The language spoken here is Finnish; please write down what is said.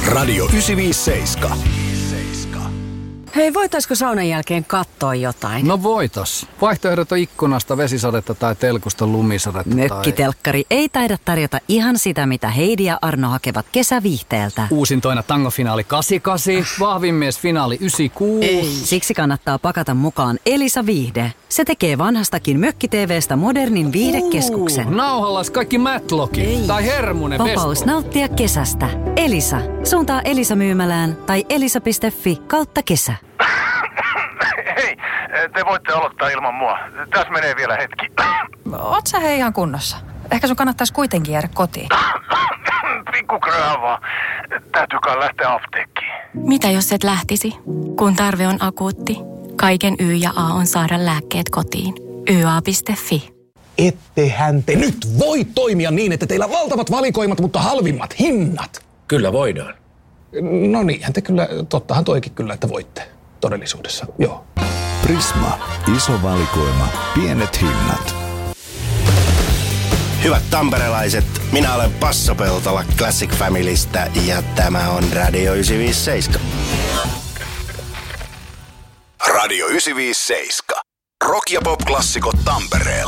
Radio 957. Hei, voitaisko saunan jälkeen katsoa jotain? No voitos. Vaihtoehdot on ikkunasta vesisadetta tai telkusta lumisadetta. Mökkitelkkari ei taida tarjota ihan sitä, mitä Heidi ja Arno hakevat kesäviihteeltä. Uusintoina tangofinaali 88, vahvin mies finaali 96. Ei. Siksi kannattaa pakata mukaan Elisa Viihde. Se tekee vanhastakin mökki-TV:stä modernin viihdekeskuksen. Nauhallas kaikki Matlockit tai Hermunen. Vapaus nauttia kesästä. Elisa. Suuntaa Elisa-myymälään tai elisa.fi/kesä. Hei, te voitte aloittaa ilman mua. Tässä menee vielä hetki. Oot sä hei ihan kunnossa? Ehkä sun kannattaisi kuitenkin jäädä kotiin. Pikku kröhä vaan. Täytyy kai lähteä apteekkiin. Mitä jos et lähtisi? Kun tarve on akuutti, kaiken Y ja A on saada lääkkeet kotiin. YA.fi. Ettehän te nyt voi toimia niin, että teillä on valtavat valikoimat, mutta halvimmat hinnat. Kyllä voidaan. No niinhän te kyllä, tottahan toikin kyllä, että voitte todellisuudessa, joo. Prisma. Iso valikoima. Pienet hinnat. Hyvät tamperelaiset, minä olen Passo Peltola Classic Familystä ja tämä on Radio 957. Radio 957. Rock- ja pop-klassikot Tampereella.